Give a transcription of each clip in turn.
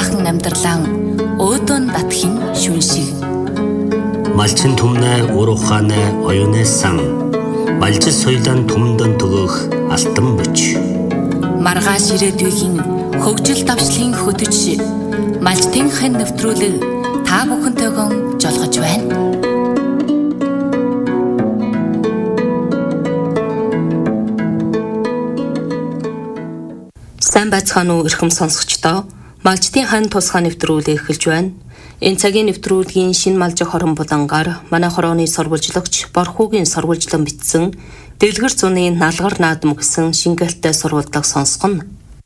баахан амьдралаа өөдөн татхин шүн шиг. Малчин түмнэ ур ухаанэ оюунэ сан. Малжис соёлын түмдэн төгөх алтан мөч. Маргааш ирээдүйн хөгжил давшлын хөтөч малчтын хэн нэвтрүүлэг та бүхэнтэйгөө жолгож байна. Сайн байцгаана уу эрхэм сонсогчдоо. Малчтын хэн тусгай нэвтрүүлэг эхэлж байна. Энэ цагийн нэвтрүүлгийн шинэ малжих хорон булангаар манай хорооны сурвалжлагч Борхуугийн сурвалжлан бичсэн Дэлгэр зуны налгар наадам гэсэн шингэлтэй сурвалжлага сонсгоно.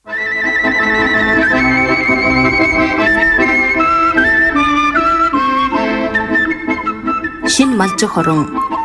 Шинэ малжих хорон.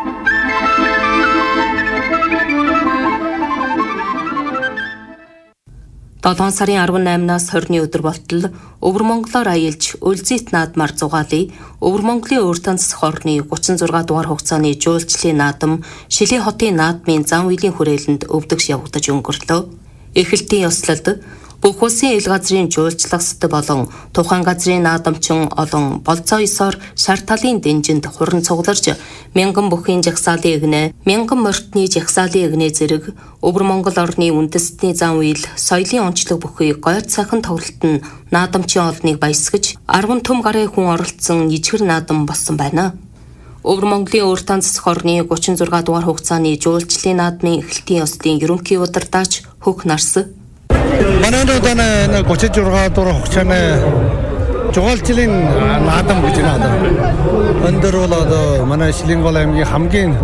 Долоон сарын 18-наас 20-ны өдөр болтол Өвөр Монголоор аялж Өлзийт наадмаар зугаалъя. Өвөр Монголын өөр танцс хорны 36 дугаар хугацааны жуулчлалын наадам Шилийн хотын наадмын зан үйлийн хүрээлэнд өвдөгш явагдаж өнгөрлөө. Эхлэлтийн ёслолд бүх улсын ил газрын жуулчлагчид болон тухайн газрын наадамчин олон болцоо ёсоор шар талын дэнжинд хуран цугларч мянган бүхийн жагсаалын эгнээ, мянган морьтны жагсаалын эгнээ зэрэг Өвөр Монгол орны үндэстний зан үйл соёлын онцлог бүхий гойр цайхан тоглолт нь наадамчин олныг баясгаж 10 төм гарын хүн оролцсон ижгэр наадам болсон байна. Өвөр Монголын өөр танцс хорны 36 дугаар хугацааны жуулчлалын наадмын эхлэлтийн ёслолын ерөнхий удирдаач Хөх Нарс манай нүүдэн 36 дугаар хугацааны жуулчлалын наадам гэж байна. Өндөр бол одоо манай Шилэнгол аймгийн хамгийн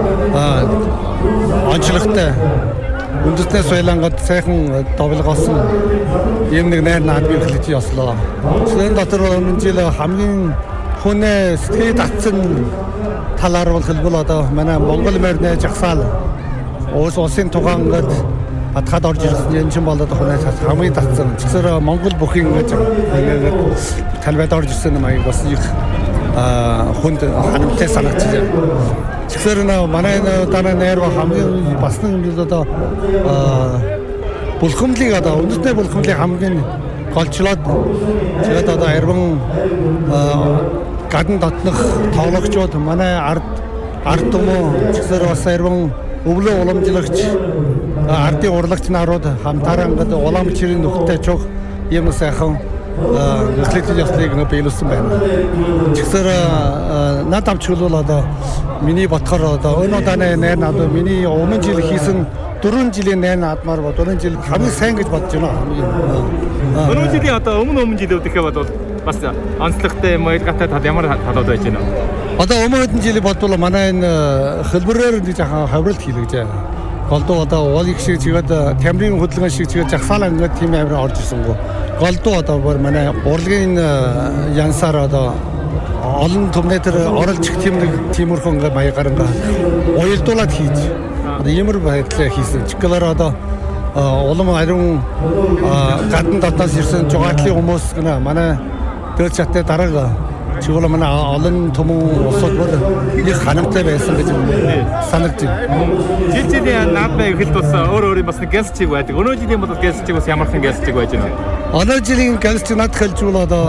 онцлогтой үндэсний соёлонгод сайхан довлогоосон юм нэг найр наадмын эхлэж ёслоо. Шинэ дотор өмнө жил хамгийн хүнээ сэтгэл татсан талаар бол хэлбэл одоо манай Монгол морины жагсаал улсын тухайд атгаад орж ирсэн юм чинь болоод хүнээс хамгийн татсан. Зөвхөн Монгол бүхий ингэж талбайд орж ирсэн юм аяг бас их хүнд ханамтай санагдчихжээ. Зөвхөн манай дараа нэр хамгийн бас нэг одоо булхамлыг одоо үндэсний булхамлыг хамгийн голчлоод тэгээд одоо ярван гадна дотнох тоглогчдод манай ард түмэн зөвхөн бас ярван өвлөө уламжлагч ардын урлагч нарууд хамтараа ингээд улаан чирийн нөхдөй чуг юм сайхан эхлэлтийн ёслолыг биелүүлсэн байна. Зөвхөн над авч хөлвөл одоо миний ботхоор одоо энэ удааны найр наадмаар миний өмнө жил хийсэн 4 жилийн найр наадмаар 4 жил хамгийн сайн гэж бодож байна. Өнөө жилийн одоо өмнө жилүүдийнхээ бол бас онцлогтой юм ялгаатай тал ямар талууд байж байна вэ? Одоо өмнөд жилийн бодвол манай энэ хэлбэрээр нэг жоохон хавралт хийлгэж байна. Голдуу одоо уулыг шиг чигээд тамирын хөдөлгөөн шиг чигээд жагсаалаа ингээд тийм амир орж ирсэнгүй. Голдуу одоо бүр манай урлагийн янсаар одоо олон төмнөөр оролцох тиймэрхүү ингээд маягаар ингээд уялдуулаад хийж одоо ямар байдлаар хийсэн. Чигээр одоо улам ариун гадна дотоос ирсэн жугаатлын хүмүүс гэнэ манай дөр чаттай дараага чигээр манай олон төмөн улсууд бүр их ханамтай байсан гэж санагдаж байна. Жилийн наадмын эхлэлт бас өөр бас нэг гялс чиг байдаг. Өнөө жилийн бол гялс чиг бас ямархан гялс чиг байж байна. Өнөө жилийн гялс чиг над хэлж бол одоо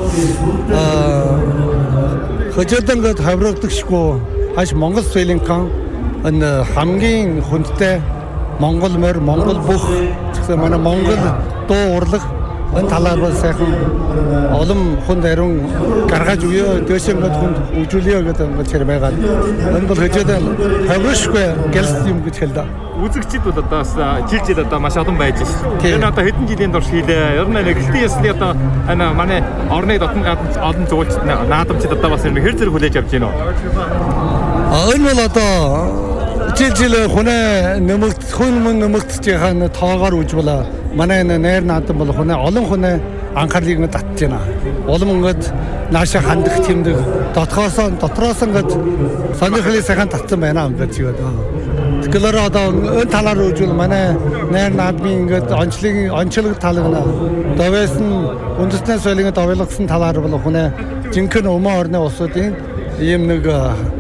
хөжөөдөнд хаврагдагшгүй хаш Монгол соёлын энэ хамгийн хүндтэй Монгол морь, Монгол бүх зөвхөн манай Монгол дуу урлаг энэ талаар бол сайхан олон хүнд ариун гаргаж өгөө дэшэнгод хүнд үжүүлээ гэдэг ингээд чир байгаа. Энэ бол хөжөөдөө хавршгүй гэлс юм гэж хэлдэг. Үзэгчид бол одоо жил одоо маш олон байж байна. Энэ одоо хэдэн жилийн турш хийлээ. Ер нь эхлэлтийн ёслолыг одоо манай орны дотн гадна олон зуулчид наадамчид одоо бас хэр зэрэг хүлээж авч байна вэ? Энэ бол одоо жил хүнээ нэмэгдэж байгаа тоогоор үжвэла манай найр наадам бол хүнээ олон хүнээ анхаарлыг ингээд татж байна. Улам ингээд нааша хандах тэмдэг дотроос ингээд сонирхлыг сайхан татсан байна ингээд чигээд. Тэгэхээр одоо энэ талаар үжвэл манай найр наадмын ингээд онцлог талгана. Довээс нь үндэсний соёлын довлогсон талаар бол хүнээ жинхэнэ өмнө орны улсуудын ийм нэг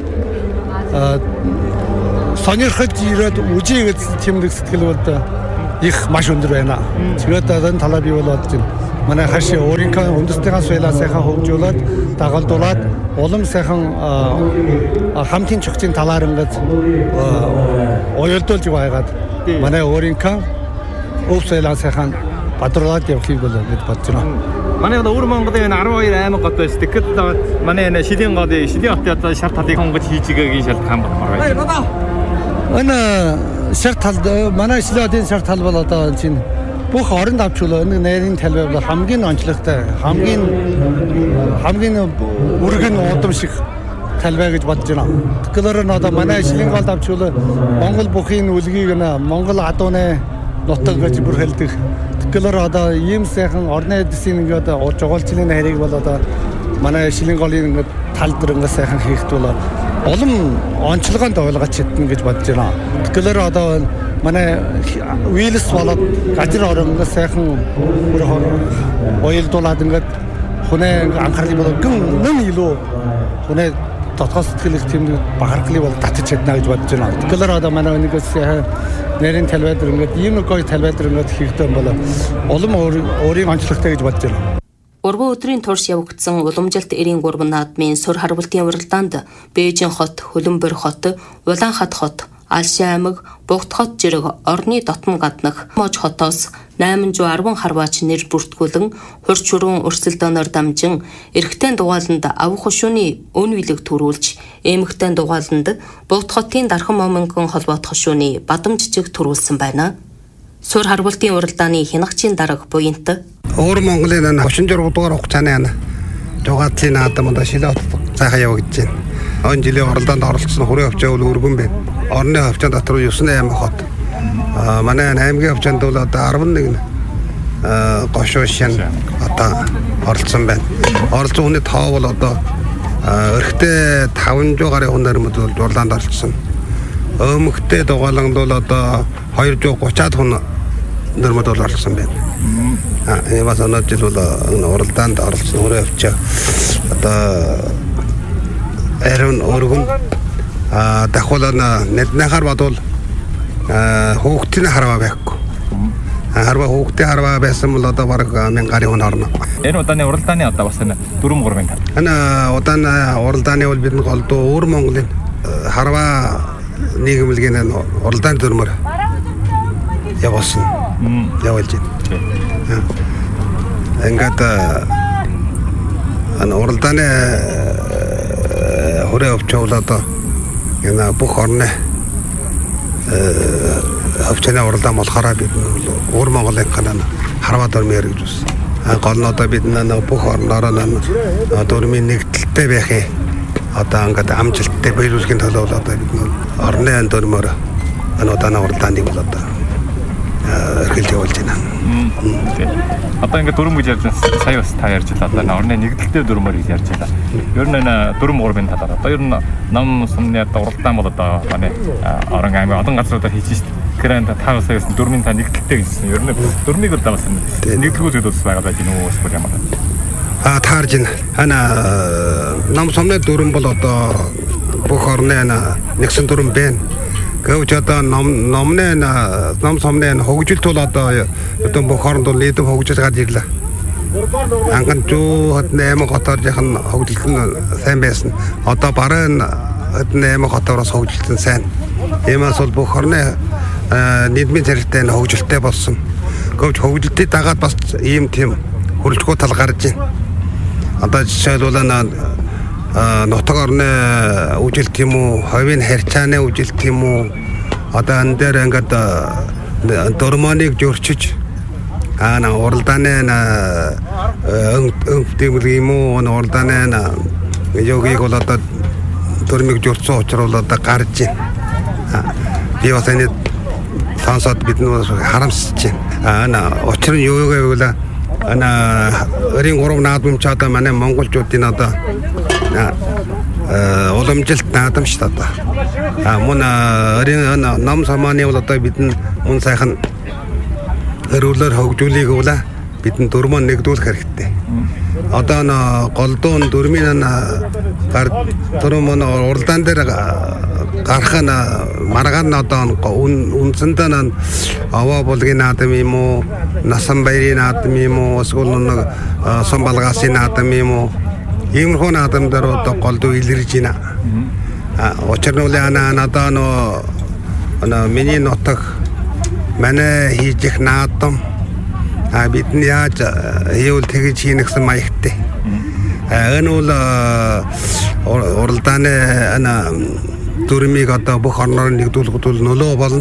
сонирхож ирээд үжигээд тэмдэг сэтгэл бол их маш өндөр байна. Тэгээд энэ талаар би бол бодож байна. манай хаши өөрийнхөө үндэстэн соёлоо сайхан хөгжүүлээд дагалдуулаад улам сайхан хамтын чухчийн талаар ингээд уялдуулж байгаад манай өөрийнхөө өв соёлоо сайхан бадруулаад явахыг бол гэж бодож байна. Манай өвөр Монголын 12 аймаг гот байж тэгэхэд манай Шилийн хотын одоо шар талыг хонгож хийж игаагийн шалтгаан болмоор байна. Энэ шар тал манай Шилийн хотын шар тал бол одоо чинь бүх оронд авчулаа энэ нэрийн талбай бол хамгийн онцлогтой хамгийн өргөн удам шиг талбай гэж бодож байна. Тэгэхээр одоо манай Шилийн голд авчулаа Монгол бүхий үлгийг Монгол адууны нутаг гэж бүр хэлдэг. Тэгэхээр одоо ийм сайхан орны эдсийн ингээд жугаалчлын хайрыг бол одоо манай Шилийн голын ингээд тал дээр ингээд сайхан хийхэд бол улам онцлогоонд ойлгож чадна гэж бодож байна. Тэгэхээр одоо манай вийлс болоод газар орон ингээд сайхан бүр уялдуулаад ингээд хүнээ анхаарлыг бол гэн илүү хүнээ дотоод сэтгэлийг тийм бахархлыг бол татаж чадна гэж бодож байна. Тэгэхээр одоо манай нэгээс нэрийн талбай дээр ингээд ийм нэг гоё талбай дээр ингээд хийхдээ бол улам өөрийн онцлогтой гэж бодож байна. Урган өдрийн турш явагдсан уламжилт 93 наадмын сур харвалтын уралдаанд Бээжин хот, Хөлбөмбөр хот, Улаанхат хот, Алши аймаг, Бугт хот жирэг орны дотн гаднах Мож хотоос 810 харваач нэр бүртгүүлэн хурц шүрэн өрсөлдөөнөөр дамжин эрэгтэй дугааланд авах хушууны өн вилэг төрүүлж, эмэгтэй дугааланд Бугт хотын Дархан Момингон холбоот хушууны бадам жижиг төрүүлсэн байна. Сур харвалтын уралдааны хянагчийн дарга буянт Өвөр Монголын 36 дугаар хугацааны жугааллын наадамд Шилийн хот сайхан явагдаж байна. Он жилийн оролдоонд оролцсон хүрээ хөвчөө бол өргөн байна. Орны хөвчөө дотор 9 аймаг хот. Манай аймгийн хөвчөнд бол одоо 11 гошуу шин одоо оролцсон байна. Оролцсон хүний тоо бол одоо өрхтөө 500 гаруй хүн нэрмэд бол уралдаанд оролцсон. Өмгтэй дугааланд бол одоо 230-аад хүн нэрмэд бол оролцсон байна. Ямаас оноод жил бол уралдаанд оролцсон хүрээ хөвчөө одоо эрен өргөн дахуулаа нэднахаар бодвол хүүхдийн харваа байхгүй. Харваа хүүхдийн харваа байсан бол одоо бараг 1000 гаруй хүн орно. Энэ удааны уралдааны одоо бас 4-3 тал. Энэ удааны уралдааны бол бидний голдуу Өвөр Монголын харваа нийгэмлэгийн уралдааны дүрмээр явуулсан. Явуулж байна. Ингээд уралдааны хүрээ өвчөөл одоо энэ бүх орны өвчнөө уралдаан болохоор бид Өвөр Монголын канаа харваа дүрмээр гэж байна. Гол нь одоо бид бүх орноор дүрмийн нэгдэлтэй байхыг одоо ингээд амжилттай биелүүлэхийн төлөө одоо бид орны дүрмээр энэ удааны уралдааныг бол одоо эргэлж явуулж байна. Одоо ингээд дүрм гэж ярьж байна. Сая бас та ярьж байлаа. Одоо орны нэгдэлтэй дүрмээр гэж ярьж байлаа. Ер нь энэ дүрм 3-ын талаар одоо ер нь ном сумны уралдаан бол одоо манай орон аймаг олон газруудаар хийж шүү дээ. Тэгэхээр та бас ярьсан дүрмийн та нэгдэлтэй гэсэн. Ер нь дүрмийг одоо бас нэгдэлгүүл зүйлс байгаа байж гэнэ үү эсвэл ямар. Таарж байна. Ном сумны дүрм бол одоо бүх орны нэгсэн дүрм байна. Гэвч одоо ном сумны хөгжилт бол одоо бүх оронд бол нийтэм хөгжиж гад ирлээ. Анган зүү хот 8 хотоор яхан хөгжилт нь сайн байсан. Одоо баруун 8 хотоороос хөгжилт нь сайн. Иймээс бол бүх орны нийгмийн царилтай хөгжилттэй болсон. Гэвч хөгжилтийг дагаад бас ийм тийм хөрөлцгөө тал гарч байна. Одоо жишээлбэл нутаг орны үжилт юм уу, ховийн харьцааны үжилт юм уу, одоо энэ дээр ингээд дормоныг зөрчиж уралдааны өвдөмөл юм уу, уралдааны йогийг бол одоо дөрмиг зөрчсөн учраас одоо гарч байна. Би бас энэ сонсоод бид нөө харамсаж байна. Учир нь юу гэвэл өрийн 3 наадмч одоо манай монголчуудын одоо уламжилт наадам шүү дээ. Мөн өрийн ном самааны бол одоо бидний мөн сайхан өрөөлөөр хөгжүүлэх үл бидний дөрмөө нэгдүүлэх хэрэгтэй. Одоо голдуун дөрмийн гар дөрмөө уралдаан дээр гарах нь маргаан одоо үнсэндээ нь аваа булгийн наадам юм уу, насан баярын наадам юм уу, эсвэл нэг сон балгаасын наадам юм уу, иймэрхүү наадам дээр одоо голдуу илэрж байна. Учир нь надаа миний нутаг манай хийж их наадам бид нь яаж хийвэл тэгж хийнэ гэсэн маягтай. Энэ бол уралдааны дүрмийг одоо бүх орноор нэгдүүлэхэд бол нөлөө болно.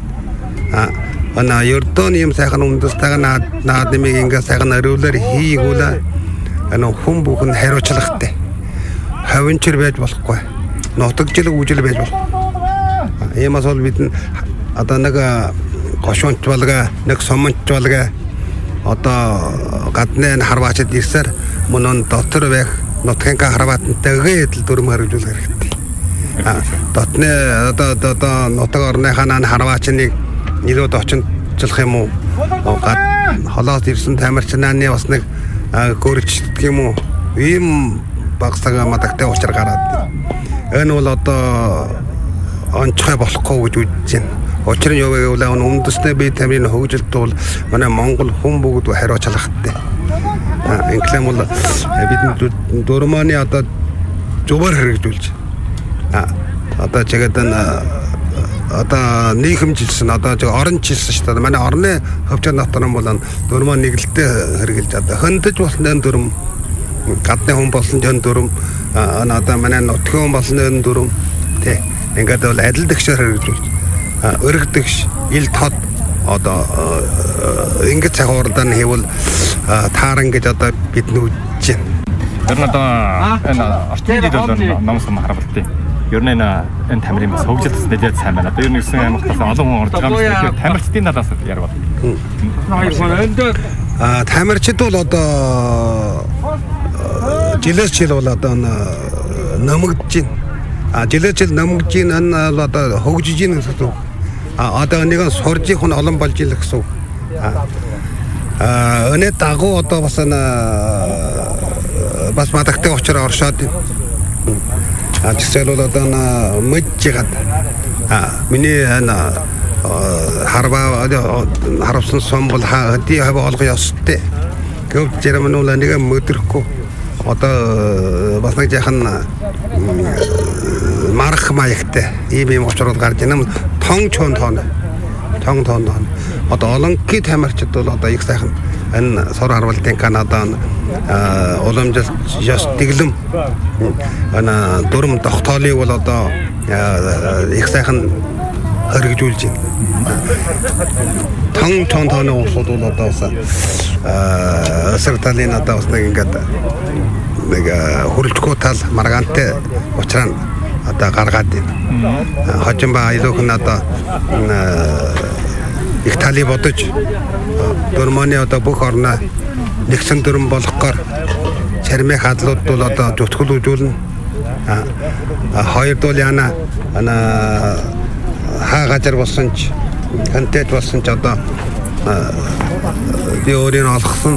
Ердөөний юм сайхан үндэстэйг наадмыг ингээд сайхан ариулаар хийгүүл хүн бүхэн хариуцлагатай. Хавинчэр байж болохгүй. Нутагчлаг үжил байж болох. Иймээс бол бид одоо нэг гошуунч болгоо, нэг сомонч болгоо одоо гадны харваачд ирсээр мөн дотор байх нутгийн харваатантай л дүрм хариулах хэрэгтэй. Дотны одоо нутаг орныхаа харваачныг нэрүүд очинчлах юм уу? Холоос ирсэн тамирчнааны бас нэг гөрчдөг юм уу? Ийм багсага мадагтай учир гараад. Энэ бол одоо онцгой болохгүй гэж үзэж байна. Учир нь юу гэвэл үндэсний бие тамирын хөгжилт бол манай Монгол хүн бүгд хариуцлагатай. Инглим бол бид дөрманы одоо зөвөр хэрэгжүүлж. Одоо чигээд одоо нийгэмжилсэн одоо оронжилсэн шүү дээ. Манай орны хөвчөн дотор нь бол дөрмөө нэглэлтэй хэрэгжилж одоо хөндөж болсон дөрм гадны хүн болсон дөрм одоо манай нутгийн хүн болсон дөрм тий ингээд бол адил дэгшээр хэрэгжүүлж өргөдөгш ил тод одоо ингээд цаг хуурдаа хийвэл тааран гэж одоо бид нүжиж байна. Тэр нь одоо энэ орчин жил бол номсон харгалтай. Ер нь энэ тамирын бас хөгжилт нэлээд сайн байна. Одоо ер нь ирсэн аймагтаас олон хүн орж байгаа юм. Тамирчдын надаас яг бол. Тамирчид бол одоо жилээс жил бол одоо намагдж байна. Жилээс жил намагдж байна нь одоо хөгжиж байна гэсэн үг. Одоо нэг сурж их олон болж ил гэсэн үг. Өнөө дагуу одоо бас мадагтай учраас оршоод байна. Жишээл бол одоо мэджихэд миний харавсан сум бол хадий хаваа олго ёстой. Гэвч жирэмнүүл нэг мэдрэхгүй одоо бас нэг яхан марх маягтай ийм очрол гарч байна. Тон тон одоо олонгийн тамирчид бол одоо их сайхан энэ сор харвалтын Канадад уламжлалт ёс дэглэм дүрм тогтоолыг бол одоо их сайхан хэрэгжүүлж байна. Тон усууд бол одоо эсрэг талын одоо бас нэг ингээд нэг хөрөлтгөө тал маргаантай учраас одоо гаргаад байна. Хожимба айлуухан одоо их тали бодож дөрмөний одоо бүх орноо нэгсэн дүрм болгохоор чармын хадлууд бол одоо зүтгэл үзүүлнэ. Хоёрдуул яана хаа газар болсон ч контент болсон ч одоо би өөрийн олгосон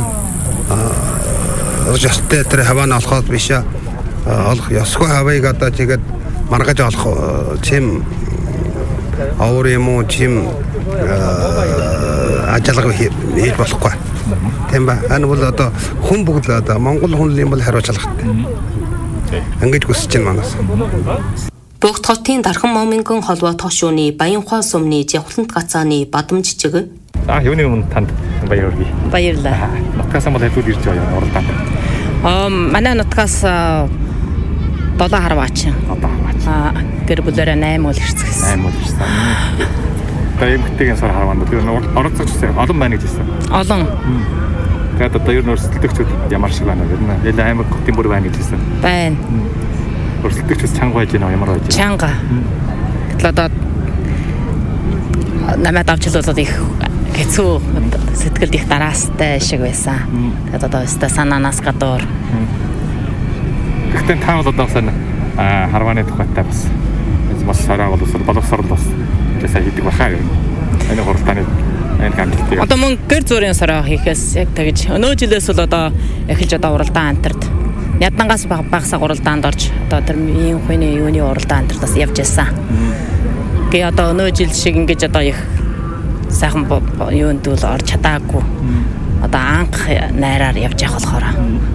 ёстой тэр хаваа олоход биш олох ёсгүй хавыг одоо тэгээд маргаж олох чим авар юм уу чим ажиалга хийж болохгүй. Тийм ба. Энэ бол одоо хүн бүгд л одоо Монгол хүн юм бол хариуцлагатай. Ингэж хүсэж байна манаас. Богд хотын Дархан Момингон холбоо тошууны Баянхуй сумны Жавхлант гацааны бадам жижиг. Юуны өмнө танд баяр хүргэе. Баярлалаа. Нутгаас бол хэлбэл ирж байгаа юм уралдаанд. Манай нутгаас 7 харваач. Гэр бүлээрээ 8 үл ирсэн. 8 үл ирсэн. Тэгээ эмгтэйгийн сар харваанд тэр оролцогчсон олон байна гэж хэлсэн. Олон. Тэгээд одоо ер нь өрсөлдөгчүүд ямар шиг байна вэ? Ер нь аймаг хотын бүр байна гэж хэлсэн. Байна. Өрсөлдөгчс чанга байж байна ямар байж байна? Чанга. Гэтэл одоо намайг авчлуулаад их хэцүү сэтгэлд их дараастай шиг байсан. Тэгээд одоо өстө санаанаас гадуур. Гэхдээ та бол одоо харвааны тухайтай бас сараа боловсрол бас жасаа хийдэг бахаа юм. Энэ хуралдааны энэ хамтлагийг. Одоо мөн гэр зүрийн сараа хийхээс яг тэгж өнөө жилээс бол одоо эхэлж одоо уралдаан амтард Ядангаас багасаа уралдаанд орж одоо тэр ийм хүний юуны уралдаанд тэр бас явж байсан. Тэгээ одоо өнөө жил шиг ингэж одоо их сайхан юунд бол орж чадаагүй. Одоо анх найраар явж явах болохоор